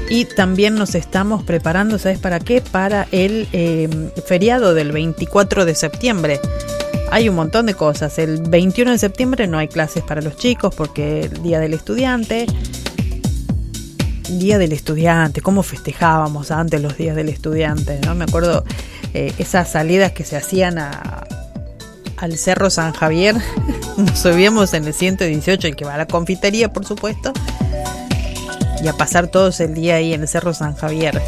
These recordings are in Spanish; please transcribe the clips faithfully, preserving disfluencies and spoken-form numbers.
Y también nos estamos preparando, ¿sabes para qué? Para el eh, feriado del veinticuatro de septiembre. Hay un montón de cosas. El veintiuno de septiembre no hay clases para los chicos porque el Día del Estudiante. Día del Estudiante, cómo festejábamos antes los días del estudiante, ¿no? Me acuerdo eh, esas salidas que se hacían a, al Cerro San Javier. Nos subíamos en el ciento dieciocho, el que va a la confitería, por supuesto, y a pasar todos el día ahí en el Cerro San Javier.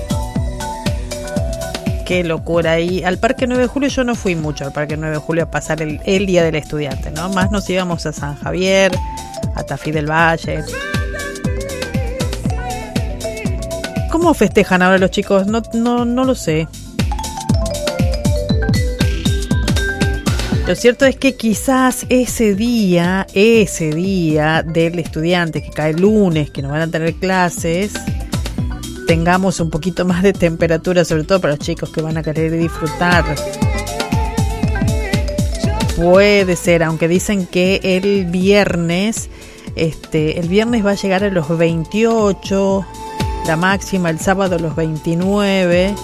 Qué locura. Y al Parque nueve de Julio yo no fui mucho al Parque nueve de Julio a pasar el, el Día del Estudiante, ¿no? Más nos íbamos a San Javier, a Tafí del Valle. ¿Cómo festejan ahora los chicos? No, no, no lo sé. Lo cierto es que quizás ese día, ese día del estudiante que cae el lunes, que no van a tener clases, tengamos un poquito más de temperatura, sobre todo para los chicos que van a querer disfrutar. Puede ser, aunque dicen que el viernes, este, el viernes va a llegar a los veintiocho, la máxima, el sábado los veintinueve.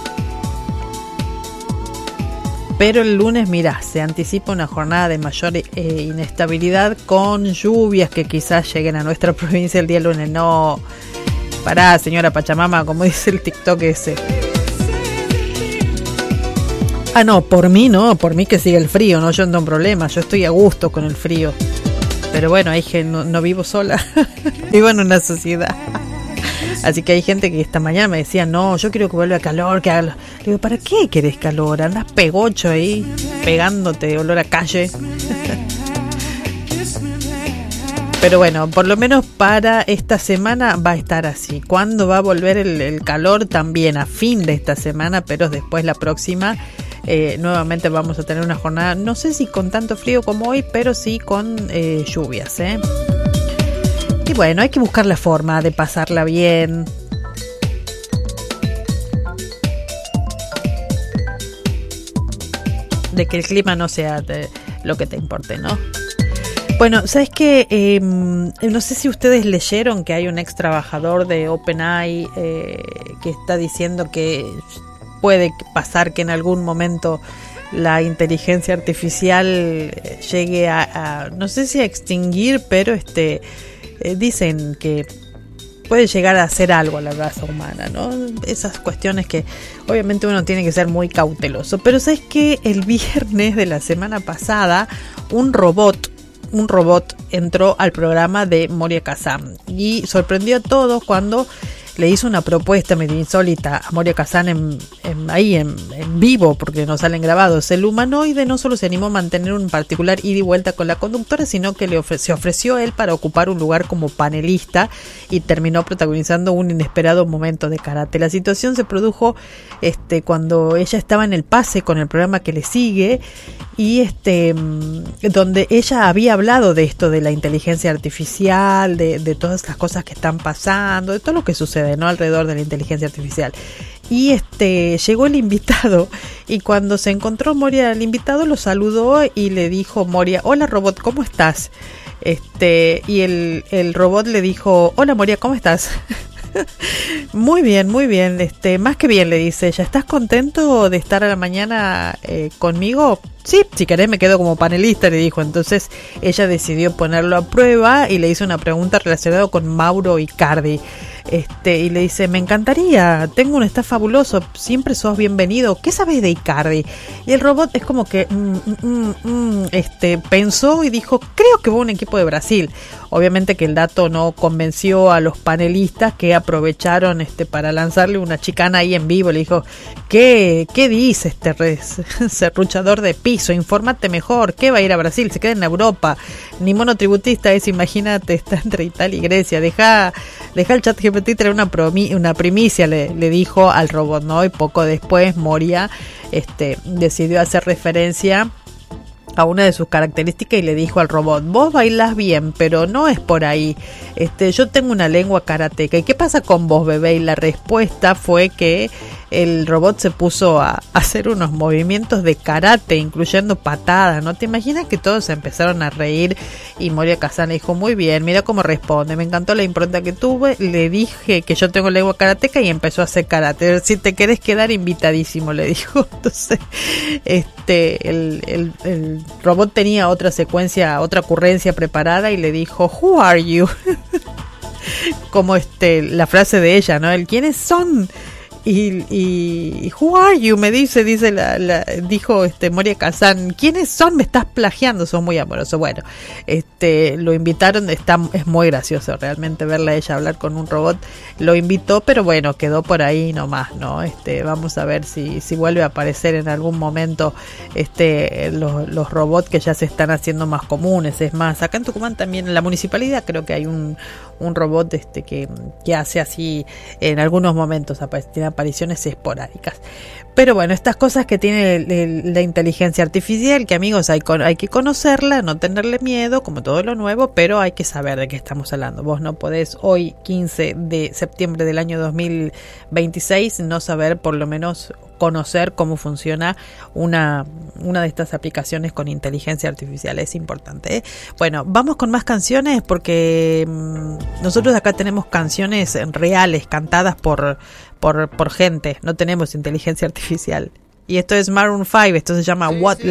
Pero el lunes, mirá, se anticipa una jornada de mayor eh, inestabilidad con lluvias que quizás lleguen a nuestra provincia el día lunes. No, pará, señora Pachamama, como dice el TikTok ese. Ah, no, por mí no, por mí que siga el frío, no, yo no tengo un problema, yo estoy a gusto con el frío. Pero bueno, hay gente, no, no vivo sola, vivo en una sociedad. Así que hay gente que esta mañana me decía, no, yo quiero que vuelva a calor, que haga... Le digo, ¿para qué querés calor? Andás pegocho ahí, pegándote, olor a calle. Pero bueno, por lo menos para esta semana va a estar así. ¿Cuándo va a volver el, el calor? También a fin de esta semana, pero después la próxima eh, nuevamente vamos a tener una jornada, no sé si con tanto frío como hoy, pero sí con eh, lluvias, ¿eh? Y bueno, hay que buscar la forma de pasarla bien. De que el clima no sea de lo que te importe, ¿no? Bueno, ¿sabes qué? Eh, no sé si ustedes leyeron que hay un ex trabajador de OpenAI eh, que está diciendo que puede pasar que en algún momento la inteligencia artificial llegue a, a no sé si a extinguir, pero este... Eh, dicen que puede llegar a hacer algo a la raza humana, ¿no? Esas cuestiones que obviamente uno tiene que ser muy cauteloso. Pero ¿sabes qué? El viernes de la semana pasada un robot, un robot entró al programa de Moria Kazan y sorprendió a todos cuando le hizo una propuesta medio insólita a Moria Kazan en, en, ahí en, en vivo, porque no salen grabados. El humanoide no solo se animó a mantener un particular ida y vuelta con la conductora, sino que le ofre- se ofreció él para ocupar un lugar como panelista y terminó protagonizando un inesperado momento de karate. La situación se produjo este, cuando ella estaba en el pase con el programa que le sigue y este donde ella había hablado de esto de la inteligencia artificial, de, de todas las cosas que están pasando, de todo lo que sucede, ¿no? Alrededor de la inteligencia artificial. Y este llegó el invitado y cuando se encontró Moria el invitado lo saludó y le dijo Moria, hola robot, ¿cómo estás? Este y el, el robot le dijo, hola Moria, ¿cómo estás? Muy bien, muy bien, este, más que bien, le dice ella. ¿Estás contento de estar a la mañana eh, conmigo? Sí, si querés me quedo como panelista, le dijo. Entonces ella decidió ponerlo a prueba y le hizo una pregunta relacionada con Mauro Icardi. Este, y le dice, me encantaría, tengo un staff fabuloso, siempre sos bienvenido, ¿qué sabes de Icardi? Y el robot es como que mm, mm, mm, este, pensó y dijo, creo que va un equipo de Brasil. Obviamente que el dato no convenció a los panelistas, que aprovecharon este, para lanzarle una chicana ahí en vivo. Le dijo, ¿qué, qué dice este res, serruchador de piso? Infórmate mejor, ¿qué va a ir a Brasil? Se queda en Europa, ni monotributista es, imagínate, está entre Italia y Grecia, deja, deja el chat G P T traer una, promi, una primicia, le, le dijo al robot, ¿no? Y poco después Moria este, decidió hacer referencia a una de sus características y le dijo al robot: vos bailás bien, pero no es por ahí. Este, yo tengo una lengua karateca. ¿Y qué pasa con vos, bebé? Y la respuesta fue que el robot se puso a hacer unos movimientos de karate, incluyendo patadas. ¿No te imaginas que todos se empezaron a reír? Y Moria Kazan le dijo: muy bien, mira cómo responde, me encantó la impronta que tuve, le dije que yo tengo lengua karateca y empezó a hacer karate. Si te querés quedar, invitadísimo, le dijo. Entonces, este, el, el, el robot tenía otra secuencia, otra ocurrencia preparada y le dijo: who are you? Como este, la frase de ella, ¿no? El ¿quiénes son? Y, y who are you, me dice, dice la, la dijo este Moria Kazan, ¿quiénes son? Me estás plagiando, son muy amorosos. Bueno, este lo invitaron, está, es muy gracioso realmente verla a ella hablar con un robot. Lo invitó, pero bueno, quedó por ahí nomás, ¿no? Este, vamos a ver si, si vuelve a aparecer en algún momento este los, los robots que ya se están haciendo más comunes. Es más, acá en Tucumán también en la municipalidad creo que hay un, un robot este que, que hace así en algunos momentos, tiene apariciones esporádicas. Pero bueno, estas cosas que tiene la inteligencia artificial, que amigos hay, hay que conocerla, no tenerle miedo, como todo lo nuevo, pero hay que saber de qué estamos hablando. Vos no podés hoy, quince de septiembre del año dos mil veintiséis, no saber, por lo menos conocer cómo funciona una, una de estas aplicaciones con inteligencia artificial. Es importante, ¿eh? Bueno, vamos con más canciones porque mmm, nosotros acá tenemos canciones reales, cantadas por, por, por gente, no tenemos inteligencia artificial. Y esto es Maroon five, esto se llama What